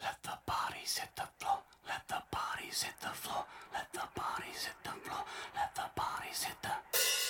Let the bodies hit the floor. Let the bodies hit the floor. Let the bodies hit the floor. Let the bodies hit the